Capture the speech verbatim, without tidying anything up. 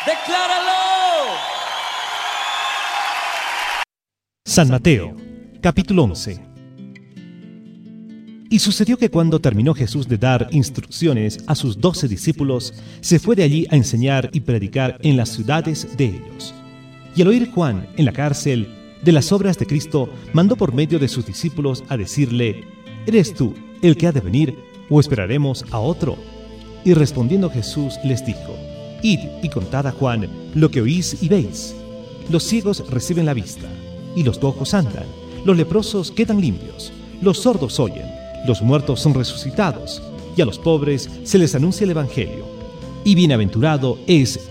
¡Decláralo! San Mateo, capítulo once. Y sucedió que cuando terminó Jesús de dar instrucciones a sus doce discípulos, se fue de allí a enseñar y predicar en las ciudades de ellos. Y al oír Juan en la cárcel de las obras de Cristo, mandó por medio de sus discípulos a decirle: ¿Eres tú el que ha de venir, o esperaremos a otro? Y respondiendo Jesús les dijo: Id y contad a Juan lo que oís y veis. Los ciegos reciben la vista, y los cojos andan, los leprosos quedan limpios, los sordos oyen, los muertos son resucitados, y a los pobres se les anuncia el Evangelio. Y bienaventurado es